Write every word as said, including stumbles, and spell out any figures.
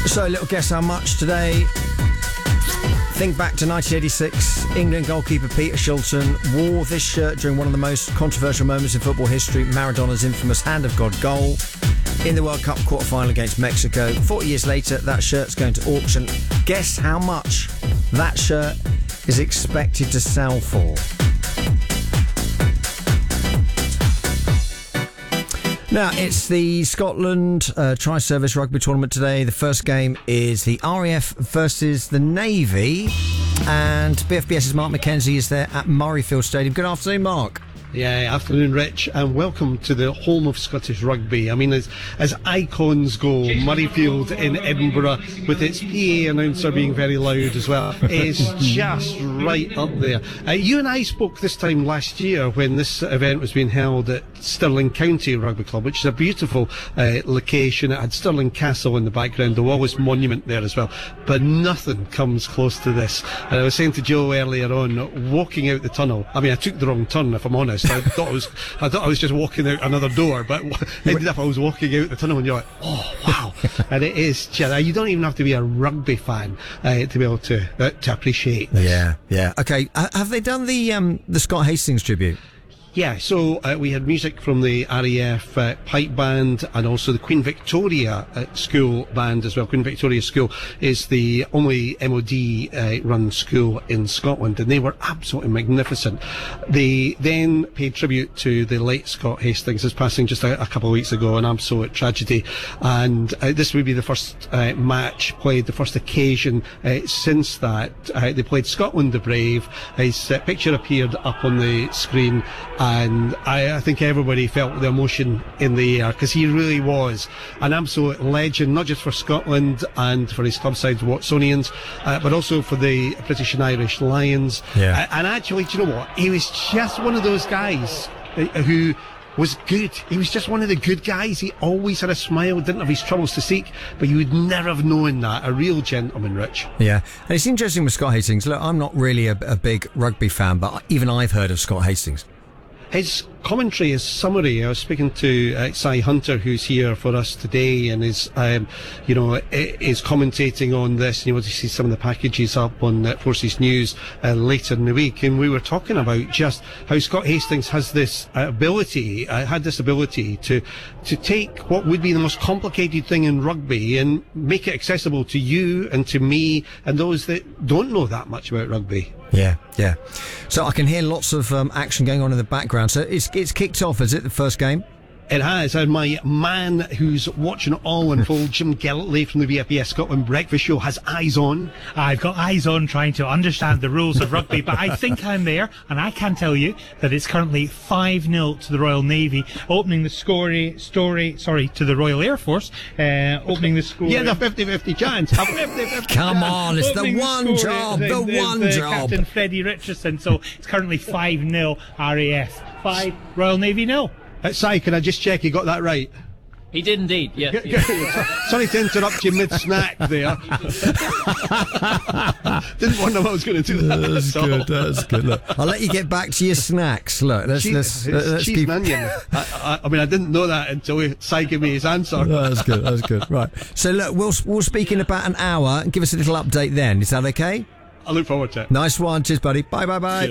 So, a little guess how much today. Think back to nineteen eighty-six. England goalkeeper Peter Shilton wore this shirt during one of the most controversial moments in football history, Maradona's infamous Hand of God goal in the World Cup quarter-final against Mexico. forty years later, that shirt's going to auction. Guess how much that shirt is expected to sell for? Now, it's the Scotland uh, Tri-Service Rugby Tournament today. The first game is the R A F versus the Navy. And BFBS's Mark McKenzie is there at Murrayfield Stadium. Good afternoon, Mark. Yeah, afternoon, Rich, and welcome to the home of Scottish rugby. I mean, as, as icons go, Murrayfield in Edinburgh, with its P A announcer being very loud as well, is just right up there. Uh, you and I spoke this time last year when this event was being held at Stirling County Rugby Club, which is a beautiful uh, location. It had Stirling Castle in the background, the Wallace Monument there as well, but nothing comes close to this. And I was saying to Joe earlier on, walking out the tunnel, I mean, I took the wrong turn, if I'm honest. I thought I was, I thought I was just walking out another door, but ended up I was walking out the tunnel, and you're like, oh wow! And it is just, you don't even have to be a rugby fan uh, to be able to uh, to appreciate this. Yeah, yeah. Okay, uh, have they done the um, the Scott Hastings tribute? Yeah, so uh, we had music from the R A F uh, pipe band and also the Queen Victoria uh, School band as well. Queen Victoria School is the only M O D uh, run school in Scotland, and they were absolutely magnificent. They then paid tribute to the late Scott Hastings, who's passing just a, a couple of weeks ago, an absolute tragedy. And uh, this would be the first uh, match played, the first occasion uh, since that. Uh, they played Scotland the Brave. His uh, picture appeared up on the screen. And I, I think everybody felt the emotion in the air, because he really was an absolute legend, not just for Scotland and for his club side, Watsonians, uh, but also for the British and Irish Lions. Yeah. Uh, and actually, do you know what? He was just one of those guys uh, who was good. He was just one of the good guys. He always had a smile, didn't have his troubles to seek, but you would never have known that. A real gentleman, Rich. Yeah. And it's interesting with Scott Hastings. Look, I'm not really a, a big rugby fan, but even I've heard of Scott Hastings. His commentary, his summary, I was speaking to uh, Si Hunter, who's here for us today, and is, um, you know, is commentating on this, and you want to see some of the packages up on uh, Forces News uh, later in the week, and we were talking about just how Scott Hastings has this uh, ability, uh, had this ability to, to take what would be the most complicated thing in rugby and make it accessible to you and to me and those that don't know that much about rugby. Yeah, yeah. So I can hear lots of um, action going on in the background. So it's it's kicked off, is it, the first game? It has, and my man who's watching it all unfold, Jim Gellertley from the B F B S Scotland Breakfast Show, has eyes on. I've got eyes on trying to understand the rules of rugby, but I think I'm there, and I can tell you that it's currently five nil to the Royal Navy, opening the story, story sorry, to the Royal Air Force, uh, opening the score. Yeah, the fifty-fifty chance. A fifty-fifty Come chance. on, it's Opening the one score job, is, the is, one is, uh, job. Captain Freddie Richardson, so it's currently five nil R A F, five Royal Navy nil. Uh, Si, can I just check you got that right? He did indeed, yes. G- yes. g- Sorry to interrupt you mid-snack there. Didn't wonder I was going to do that. That's at all. good, that's good. Look, I'll let you get back to your snacks. Look, let's, Cheese, let's, it's let's cheese keep... and onion. I, I, I mean, I didn't know that until Si gave me his answer. That's good, that's good. Right. So look, we'll, we'll speak in about an hour and give us a little update then. Is that okay? I look forward to it. Nice one. Cheers, buddy. Bye, bye, bye.